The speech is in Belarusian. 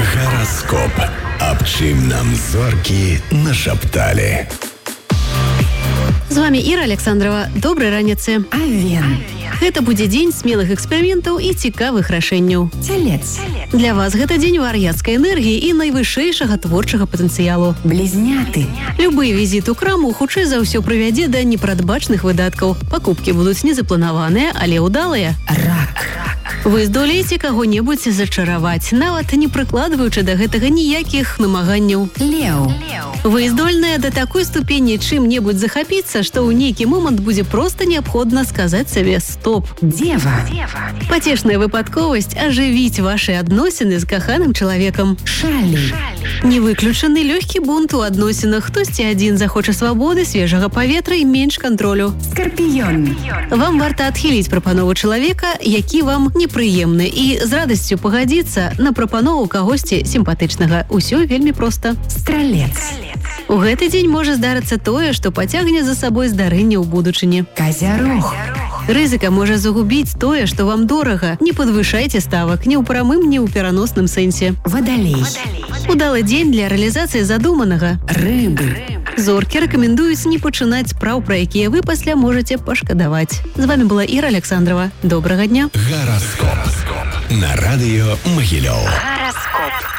Гараскоп. Аб чым нам зоркі нашапталі. З вами Іра Александрова. Добрай раніцы. Авен. Гэта будзе дзень смелых эксперыментаў і цікавых рашэнняў. Телец. Для вас гэта дзень вар'яцкай энергіі і найвышэйшага творчага патэнцыялу. Близняты. Любы візіт у краму хутчэй за ўсё прывядзе да непрадбачных выдаткаў. Пакупкі будуць незапланаваныя, але ўдалыя. Рак. Вы здолееце каго-небудзь зачараваць, нават не прыкладваючы да гэтага ніякіх намаганняў. Леў. Вы здольныя да такой ступені чым-небудзь захапіцца, што ў нейкі момант будзе проста неабходна сказаць сабе «стоп». Дева. Пацешная выпадковасць ажывіць вашы адносіны з каханым чалавекам. Шалі. Не выключаны лёгкі бунт у адносінах. Хтосьці адзін захоча свабоды, свежага паветра і менш кантролю. Скорпіён. Вам варта адхіліць прапанову чалавека, які вам непрыемны, і з радасцю пагадзіцца на прапанову кагосьці сімпатычнага. Усё вельмі проста. Стралец. У гэты дзень можа здарыцца тое, што пацягне за сабой здарэнне ў будучыні. Казярог. Рызыка можа загубіць тое, што вам дорага. Не падвышайце ставак ні ў прамым, ні ў пераносным сэнсе. Вадалей. Удалы дзень для рэалізацыі задуманага. Рыбы. Зоркі рэкамендуюць не пачынаць спраў, пра якія вы пасля можаце пашкадаваць. З вами была Іра Александрова. Добрага дня. Гараскоп. На радыё Магілёў. Гараскоп.